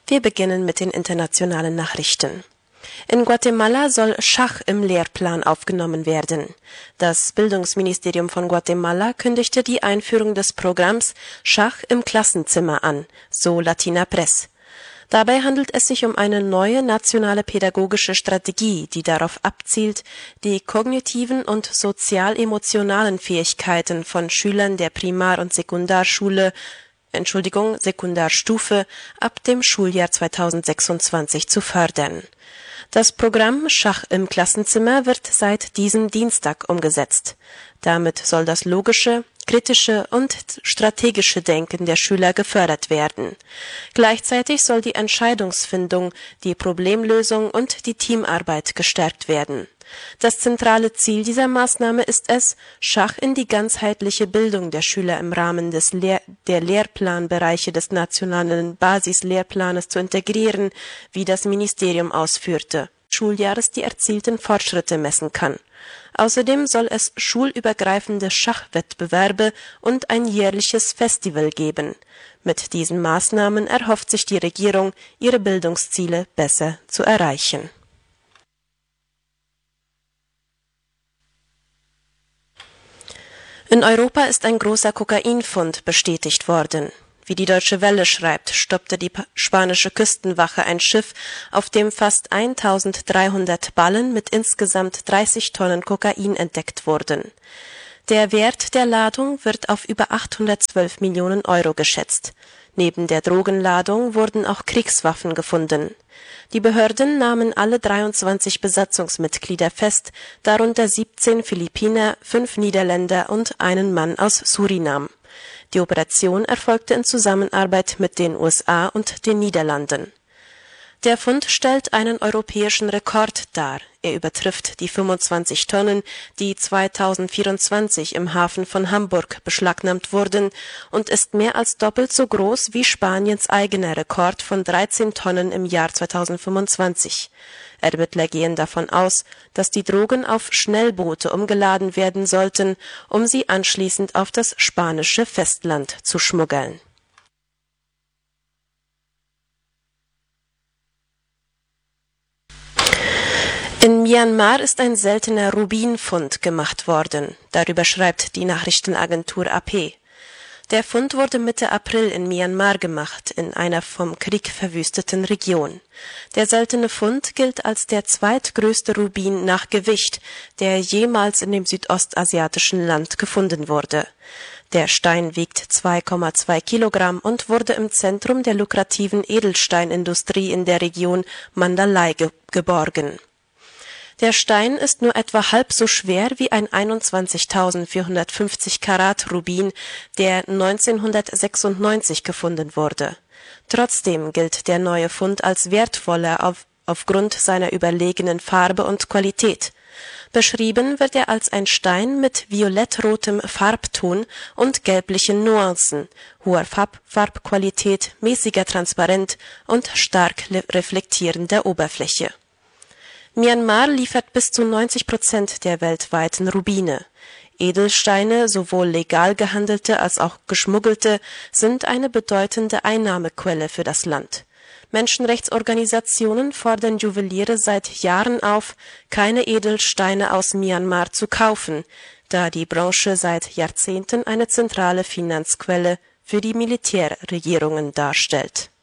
Wir beginnen mit den internationalen Nachrichten. In Guatemala soll Schach im Lehrplan aufgenommen werden. Das Bildungsministerium von Guatemala kündigte die Einführung des Programms Schach im Klassenzimmer an, so Latina Press. Dabei handelt es sich um eine neue nationale pädagogische Strategie, die darauf abzielt, die kognitiven und sozial-emotionalen Fähigkeiten von Schülern der Primar- und Sekundarstufe ab dem Schuljahr 2026 zu fördern. Das Programm Schach im Klassenzimmer wird seit diesem Dienstag umgesetzt. Damit soll das logische, kritische und strategische Denken der Schüler gefördert werden. Gleichzeitig soll die Entscheidungsfindung, die Problemlösung und die Teamarbeit gestärkt werden. Das zentrale Ziel dieser Maßnahme ist es, Schach in die ganzheitliche Bildung der Schüler im Rahmen der Lehrplanbereiche des nationalen Basislehrplanes zu integrieren, wie das Ministerium ausführte, Schuljahres die erzielten Fortschritte messen kann. Außerdem soll es schulübergreifende Schachwettbewerbe und ein jährliches Festival geben. Mit diesen Maßnahmen erhofft sich die Regierung, ihre Bildungsziele besser zu erreichen. In Europa ist ein großer Kokainfund bestätigt worden. Wie die Deutsche Welle schreibt, stoppte die spanische Küstenwache ein Schiff, auf dem fast 1300 Ballen mit insgesamt 30 Tonnen Kokain entdeckt wurden. Der Wert der Ladung wird auf über 812 Millionen Euro geschätzt. Neben der Drogenladung wurden auch Kriegswaffen gefunden. Die Behörden nahmen alle 23 Besatzungsmitglieder fest, darunter 17 Philippiner, 5 Niederländer und einen Mann aus Surinam. Die Operation erfolgte in Zusammenarbeit mit den USA und den Niederlanden. Der Fund stellt einen europäischen Rekord dar. Er übertrifft die 25 Tonnen, die 2024 im Hafen von Hamburg beschlagnahmt wurden, und ist mehr als doppelt so groß wie Spaniens eigener Rekord von 13 Tonnen im Jahr 2025. Ermittler gehen davon aus, dass die Drogen auf Schnellboote umgeladen werden sollten, um sie anschließend auf das spanische Festland zu schmuggeln. In Myanmar ist ein seltener Rubinfund gemacht worden. Darüber schreibt die Nachrichtenagentur AP. Der Fund wurde Mitte April in Myanmar gemacht, in einer vom Krieg verwüsteten Region. Der seltene Fund gilt als der zweitgrößte Rubin nach Gewicht, der jemals in dem südostasiatischen Land gefunden wurde. Der Stein wiegt 2,2 Kilogramm und wurde im Zentrum der lukrativen Edelsteinindustrie in der Region Mandalay geborgen. Der Stein ist nur etwa halb so schwer wie ein 21.450 Karat Rubin, der 1996 gefunden wurde. Trotzdem gilt der neue Fund als wertvoller aufgrund seiner überlegenen Farbe und Qualität. Beschrieben wird er als ein Stein mit violettrotem Farbton und gelblichen Nuancen, hoher Farbqualität, mäßiger Transparenz und stark reflektierender Oberfläche. Myanmar liefert bis zu 90% der weltweiten Rubine. Edelsteine, sowohl legal gehandelte als auch geschmuggelte, sind eine bedeutende Einnahmequelle für das Land. Menschenrechtsorganisationen fordern Juweliere seit Jahren auf, keine Edelsteine aus Myanmar zu kaufen, da die Branche seit Jahrzehnten eine zentrale Finanzquelle für die Militärregierungen darstellt.